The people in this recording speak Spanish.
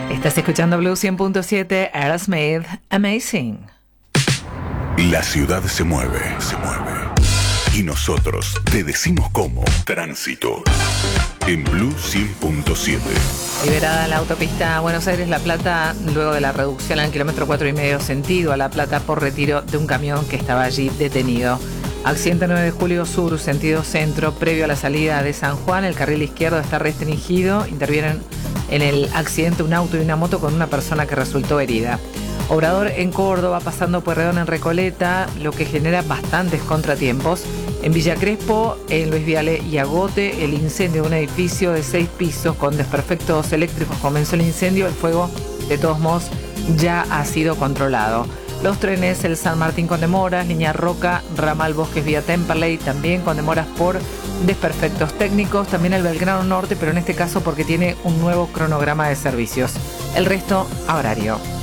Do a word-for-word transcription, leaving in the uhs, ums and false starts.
Estás escuchando Blue cien punto siete, Aerosmith, Amazing. La ciudad se mueve, se mueve. Y nosotros te decimos cómo. Tránsito. En Blue cien punto siete. Liberada la autopista Buenos Aires-La Plata, luego de la reducción al kilómetro cuatro y medio sentido a La Plata por retiro de un camión que estaba allí detenido. Accidente nueve de julio sur, sentido centro, previo a la salida de San Juan. El carril izquierdo está restringido. Intervienen en el accidente un auto y una moto con una persona que resultó herida. Obrador en Córdoba, pasando Pueyrredón en Recoleta, lo que genera bastantes contratiempos. En Villa Crespo, en Luis Viale y Agote, el incendio de un edificio de seis pisos con desperfectos eléctricos comenzó el incendio. El fuego, de todos modos, ya ha sido controlado. Los trenes, el San Martín con demoras, línea Roca, ramal Bosques vía Temperley, también con demoras por desperfectos técnicos. También el Belgrano Norte, pero en este caso porque tiene un nuevo cronograma de servicios. El resto a horario.